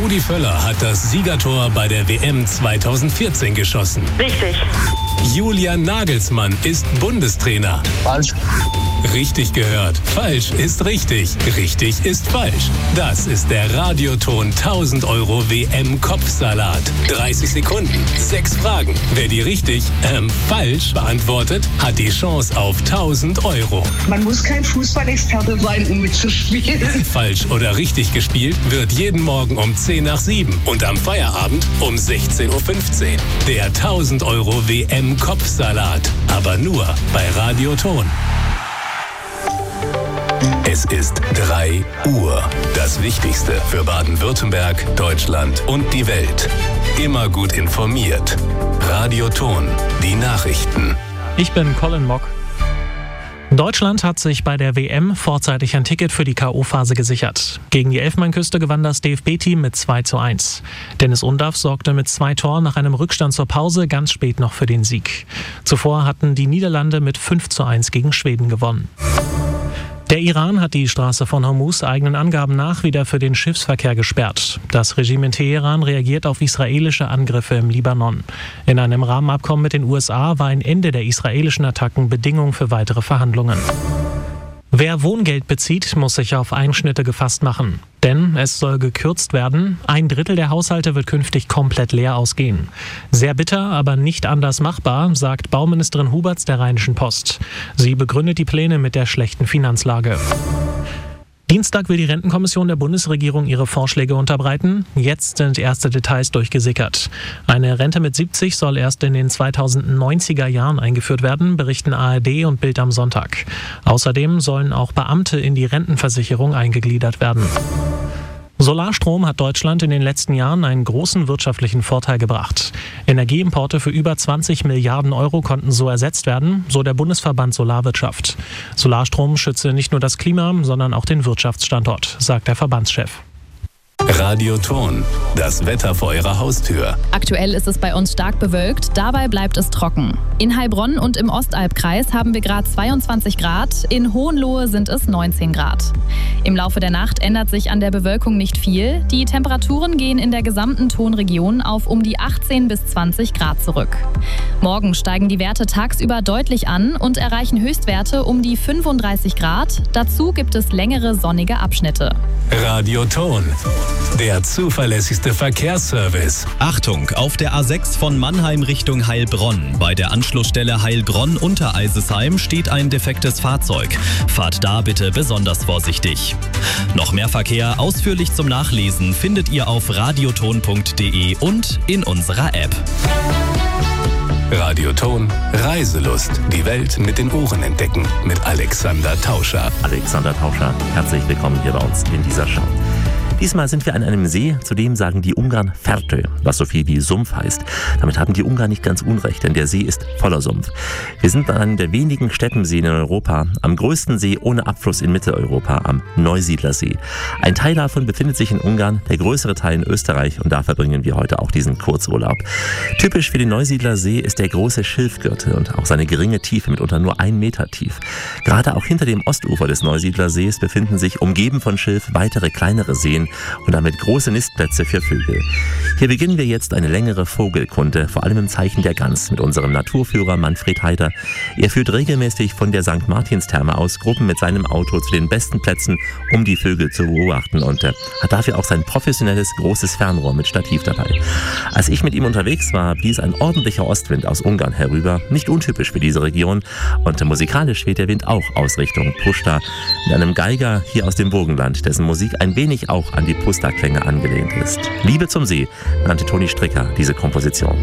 Rudi Völler hat das Siegertor bei der WM 2014 geschossen. Richtig. Julian Nagelsmann ist Bundestrainer. Falsch. Richtig gehört. Falsch ist richtig. Richtig ist falsch. Das ist der Radioton 1000 € WM-Kopfsalat. 30 Sekunden, 6 Fragen. Wer die richtig, falsch beantwortet, hat die Chance auf 1000 €. Man muss kein Fußballexperte sein, um mitzuspielen. Falsch oder richtig gespielt wird jeden Morgen um 10 nach 7 und am Feierabend um 16:15 Uhr. Der 1000 € WM-Kopfsalat. Aber nur bei Radioton. Es ist 3 Uhr. Das Wichtigste für Baden-Württemberg, Deutschland und die Welt. Immer gut informiert. Radioton. Die Nachrichten. Ich bin Colin Mock. Deutschland hat sich bei der WM vorzeitig ein Ticket für die K.O.-Phase gesichert. Gegen die Elfenbeinküste gewann das DFB-Team mit 2:1. Dennis Undaff sorgte mit 2 Toren nach einem Rückstand zur Pause ganz spät noch für den Sieg. Zuvor hatten die Niederlande mit 5:1 gegen Schweden gewonnen. Der Iran hat die Straße von Hormuz eigenen Angaben nach wieder für den Schiffsverkehr gesperrt. Das Regime in Teheran reagiert auf israelische Angriffe im Libanon. In einem Rahmenabkommen mit den USA war ein Ende der israelischen Attacken Bedingung für weitere Verhandlungen. Wer Wohngeld bezieht, muss sich auf Einschnitte gefasst machen. Denn es soll gekürzt werden. 1/3 der Haushalte wird künftig komplett leer ausgehen. Sehr bitter, aber nicht anders machbar, sagt Bauministerin Huberts der Rheinischen Post. Sie begründet die Pläne mit der schlechten Finanzlage. Dienstag will die Rentenkommission der Bundesregierung ihre Vorschläge unterbreiten. Jetzt sind erste Details durchgesickert. Eine Rente mit 70 soll erst in den 2090er Jahren eingeführt werden, berichten ARD und Bild am Sonntag. Außerdem sollen auch Beamte in die Rentenversicherung eingegliedert werden. Solarstrom hat Deutschland in den letzten Jahren einen großen wirtschaftlichen Vorteil gebracht. Energieimporte für über 20 Milliarden € konnten so ersetzt werden, so der Bundesverband Solarwirtschaft. Solarstrom schütze nicht nur das Klima, sondern auch den Wirtschaftsstandort, sagt der Verbandschef. Radioton. Das Wetter vor Ihrer Haustür. Aktuell ist es bei uns stark bewölkt, dabei bleibt es trocken. In Heilbronn und im Ostalbkreis haben wir gerade 22 Grad, in Hohenlohe sind es 19 Grad. Im Laufe der Nacht ändert sich an der Bewölkung nicht viel. Die Temperaturen gehen in der gesamten Tonregion auf um die 18 bis 20 Grad zurück. Morgen steigen die Werte tagsüber deutlich an und erreichen Höchstwerte um die 35 Grad. Dazu gibt es längere sonnige Abschnitte. Radioton. Der zuverlässigste Verkehrsservice. Achtung, auf der A6 von Mannheim Richtung Heilbronn. Bei der Anschlussstelle Heilbronn-Untereisesheim steht ein defektes Fahrzeug. Fahrt da bitte besonders vorsichtig. Noch mehr Verkehr ausführlich zum Nachlesen findet ihr auf radioton.de und in unserer App. Radioton. Reiselust. Die Welt mit den Ohren entdecken. Mit Alexander Tauscher. Alexander Tauscher, herzlich willkommen hier bei uns in dieser Show. Diesmal sind wir an einem See, zu dem sagen die Ungarn Fertő, was so viel wie Sumpf heißt. Damit haben die Ungarn nicht ganz unrecht, denn der See ist voller Sumpf. Wir sind an einem der wenigen Steppenseen in Europa, am größten See ohne Abfluss in Mitteleuropa, am Neusiedlersee. Ein Teil davon befindet sich in Ungarn, der größere Teil in Österreich und da verbringen wir heute auch diesen Kurzurlaub. Typisch für den Neusiedlersee ist der große Schilfgürtel und auch seine geringe Tiefe, mitunter nur 1 Meter tief. Gerade auch hinter dem Ostufer des Neusiedlersees befinden sich, umgeben von Schilf, weitere kleinere Seen und damit große Nistplätze für Vögel. Hier beginnen wir jetzt eine längere Vogelkunde, vor allem im Zeichen der Gans, mit unserem Naturführer Manfred Heider. Er führt regelmäßig von der St. Martinstherme aus Gruppen mit seinem Auto zu den besten Plätzen, um die Vögel zu beobachten und hat dafür auch sein professionelles großes Fernrohr mit Stativ dabei. Als ich mit ihm unterwegs war, blies ein ordentlicher Ostwind aus Ungarn herüber, nicht untypisch für diese Region, und musikalisch weht der Wind auch aus Richtung Puszta, mit einem Geiger hier aus dem Burgenland, dessen Musik ein wenig auch an die Puszta-Klänge angelehnt ist. Liebe zum See nannte Toni Stricker diese Komposition.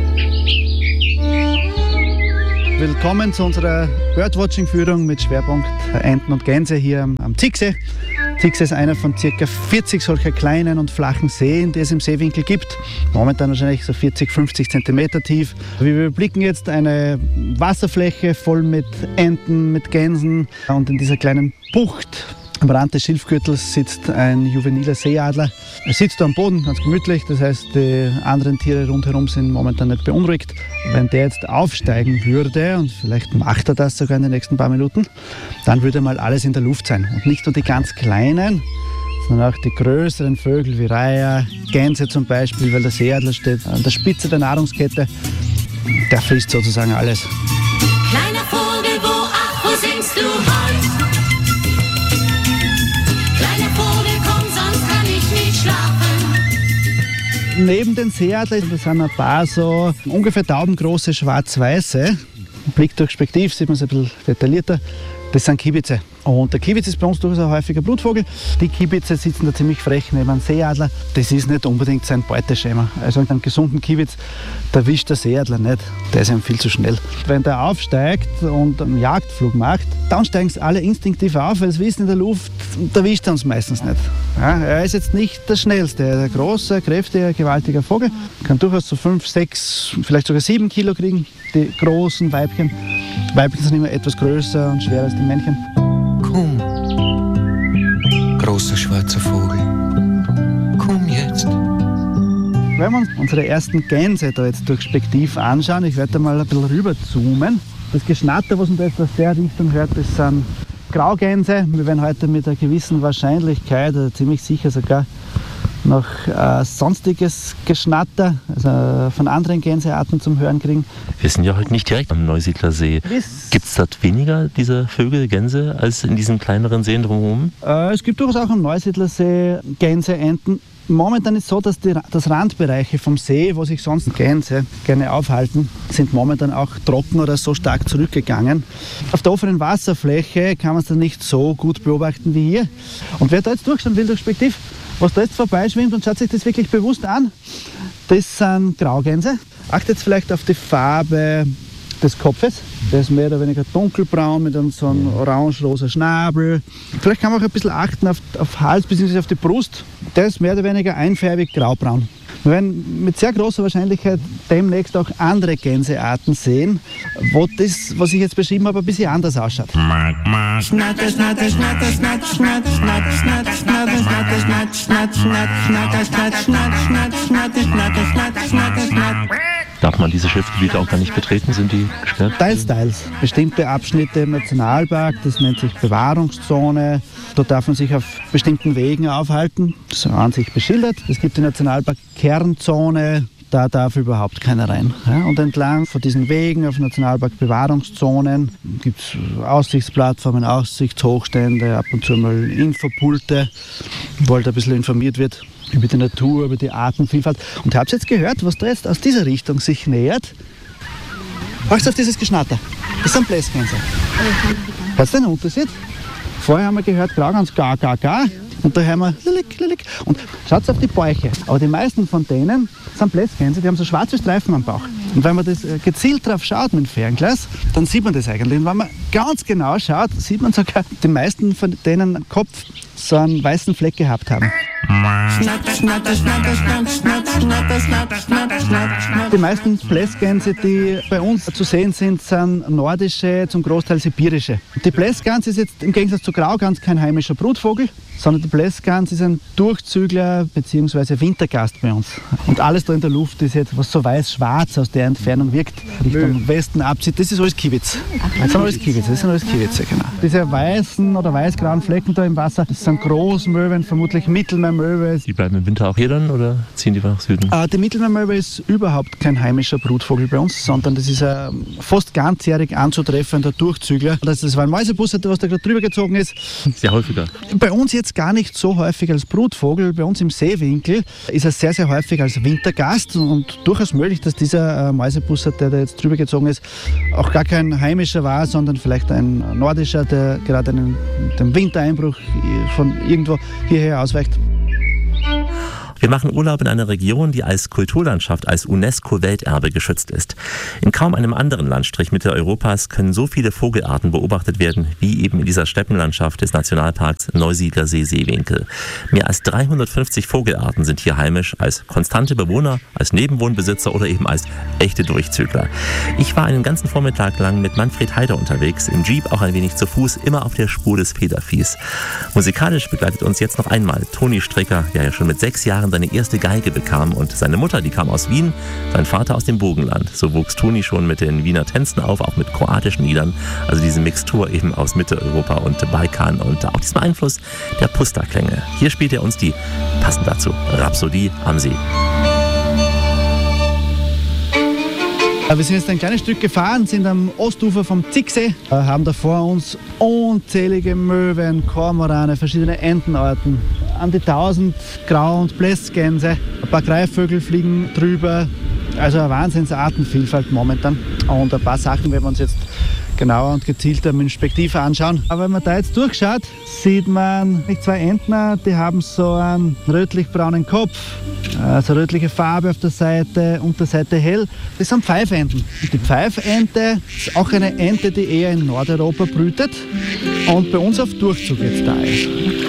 Willkommen zu unserer Birdwatching-Führung mit Schwerpunkt Enten und Gänse hier am Zicksee. Zicksee ist einer von ca. 40 solcher kleinen und flachen Seen, die es im Seewinkel gibt. Momentan wahrscheinlich so 40, 50 Zentimeter tief. Wir überblicken jetzt eine Wasserfläche voll mit Enten, mit Gänsen, und in dieser kleinen Bucht am Rand des Schilfgürtels sitzt ein juveniler Seeadler. Er sitzt da am Boden, ganz gemütlich, das heißt, die anderen Tiere rundherum sind momentan nicht beunruhigt. Wenn der jetzt aufsteigen würde, und vielleicht macht er das sogar in den nächsten paar Minuten, dann würde mal alles in der Luft sein. Und nicht nur die ganz kleinen, Danach die größeren Vögel wie Reiher, Gänse zum Beispiel, weil der Seeadler steht an der Spitze der Nahrungskette. Der frisst sozusagen alles. Kleiner Vogel, wo singst du heut? Kleiner Vogel, komm, sonst kann ich nicht schlafen. Neben den Seeadlern sind ein paar so ungefähr taubengroße schwarz-weiße. Blick durch Spektiv sieht man es ein bisschen detaillierter. Das sind Kiebitze. Und der Kiebitz ist bei uns durchaus ein häufiger Brutvogel. Die Kiebitze sitzen da ziemlich frech neben einem Seeadler. Das ist nicht unbedingt sein Beuteschema. Also einen gesunden Kiebitz, da erwischt der Seeadler nicht. Der ist ihm viel zu schnell. Wenn der aufsteigt und einen Jagdflug macht, dann steigen sie alle instinktiv auf, weil sie wissen, in der Luft, da erwischt er uns meistens nicht. Ja, er ist jetzt nicht der Schnellste. Er ist ein großer, kräftiger, gewaltiger Vogel. Kann durchaus so 5, 6, vielleicht sogar 7 Kilo kriegen, die großen Weibchen. Weibchen sind immer etwas größer und schwerer als die Männchen. Komm, großer schwarzer Vogel, komm jetzt. Wenn wir uns unsere ersten Gänse da jetzt durch Spektiv anschauen, ich werde da mal ein bisschen rüber zoomen. Das Geschnatter, was man da jetzt aus der Richtung hört, das sind Graugänse. Wir werden heute mit einer gewissen Wahrscheinlichkeit, also ziemlich sicher sogar, noch sonstiges Geschnatter, also von anderen Gänsearten zum Hören kriegen. Wir sind ja heute nicht direkt am Neusiedler See. Gibt es dort weniger dieser Vögel, Gänse, als in diesen kleineren Seen drumherum? Es gibt durchaus auch am Neusiedler See Gänse, Enten. Momentan ist es so, dass das Randbereiche vom See, wo sich sonst Gänse gerne aufhalten, sind momentan auch trocken oder so stark zurückgegangen. Auf der offenen Wasserfläche kann man es dann nicht so gut beobachten wie hier. Und wer da jetzt durchschauen will durch Spektiv, was da jetzt vorbeischwimmt und schaut sich das wirklich bewusst an, das sind Graugänse. Achtet vielleicht auf die Farbe des Kopfes. Der ist mehr oder weniger dunkelbraun mit so einem orange-rosa Schnabel. Vielleicht kann man auch ein bisschen achten auf Hals bzw. auf die Brust. Der ist mehr oder weniger einfärbig graubraun. Wir werden mit sehr großer Wahrscheinlichkeit demnächst auch andere Gänsearten sehen, wo das, was ich jetzt beschrieben habe, ein bisschen anders ausschaut. Darf man diese Schiffsgebiete auch gar nicht betreten? Sind die gesperrt? Teils. Bestimmte Abschnitte im Nationalpark, das nennt sich Bewahrungszone. Dort darf man sich auf bestimmten Wegen aufhalten. Das ist an sich beschildert. Es gibt die Nationalpark-Kernzone. Da darf überhaupt keiner rein. Ja, und entlang von diesen Wegen auf Nationalpark-Bewahrungszonen gibt es Aussichtsplattformen, Aussichtshochstände, ab und zu mal Infopulte, wo halt ein bisschen informiert wird über die Natur, über die Artenvielfalt. Und habt ihr jetzt gehört, was da jetzt aus dieser Richtung sich nähert? Acht's auf dieses Geschnatter. Das sind Blässgänse. Hört ihr den Unterschied? Vorher haben wir gehört, Graugans, ga, ga, ga. Und da hören wir lilik, lilik. Und schaut auf die Bäuche. Aber die meisten von denen sind Blässgänse, die haben so schwarze Streifen am Bauch. Und wenn man das gezielt drauf schaut mit dem Fernglas, dann sieht man das eigentlich. Und wenn man ganz genau schaut, sieht man sogar, die meisten von denen am Kopf so einen weißen Fleck gehabt haben. Die meisten Blässgänse, die bei uns zu sehen sind, sind nordische, zum Großteil sibirische. Die Blässgans ist jetzt im Gegensatz zu Graugans kein heimischer Brutvogel, sondern die Blässgans ist ein Durchzügler bzw. Wintergast bei uns. Und alles da in der Luft ist jetzt, was so weiß-schwarz aus der Entfernung wirkt, Richtung Westen abzieht, das ist alles Kiebitz. Das sind alles Kiebitze, genau. Diese weißen oder weiß-grauen Flecken da im Wasser, das sind Großmöwen, vermutlich Mittelmeermöwe. Die bleiben im Winter auch hier dann oder ziehen die nach Süden? Die Mittelmeermöwe ist überhaupt kein heimischer Brutvogel bei uns, sondern das ist ein fast ganzjährig anzutreffender Durchzügler. Das war ein Mäusebussard, was da gerade drüber gezogen ist. Sehr häufiger. Bei uns jetzt gar nicht so häufig als Brutvogel. Bei uns im Seewinkel ist er sehr, sehr häufig als Wintergast und durchaus möglich, dass dieser Mäusebussard, der da jetzt drüber gezogen ist, auch gar kein heimischer war, sondern vielleicht ein nordischer, der gerade dem Wintereinbruch von irgendwo hierher ausweicht. Wir machen Urlaub in einer Region, die als Kulturlandschaft, als UNESCO-Welterbe geschützt ist. In kaum einem anderen Landstrich Mitteleuropas können so viele Vogelarten beobachtet werden, wie eben in dieser Steppenlandschaft des Nationalparks Neusiedler See-Seewinkel. Mehr als 350 Vogelarten sind hier heimisch, als konstante Bewohner, als Nebenwohnbesitzer oder eben als echte Durchzügler. Ich war einen ganzen Vormittag lang mit Manfred Heider unterwegs, im Jeep auch ein wenig zu Fuß, immer auf der Spur des Federviehs. Musikalisch begleitet uns jetzt noch einmal Toni Stricker, der ja schon mit 6 Jahren Jahren seine erste Geige bekam und seine Mutter, die kam aus Wien, sein Vater aus dem Burgenland. So wuchs Toni schon mit den Wiener Tänzen auf, auch mit kroatischen Liedern, also diese Mixtur eben aus Mitteleuropa und Balkan und auch diesem Einfluss der Pusta-Klänge. Hier spielt er uns die, passend dazu, Rhapsodie am See. Wir sind jetzt ein kleines Stück gefahren, sind am Ostufer vom Zicksee, haben da vor uns unzählige Möwen, Kormorane, verschiedene Entenarten, an die 1000 Grau- und Blässgänse, ein paar Greifvögel fliegen drüber, also eine Wahnsinnsartenvielfalt momentan. Und ein paar Sachen werden wir uns jetzt genauer und gezielter mit Perspektive anschauen. Aber wenn man da jetzt durchschaut, sieht man zwei Entner, die haben so einen rötlich-braunen Kopf, so rötliche Farbe auf der Seite, Unterseite hell. Das sind Pfeifenten. Und die Pfeifente ist auch eine Ente, die eher in Nordeuropa brütet und bei uns auf Durchzug jetzt da ist.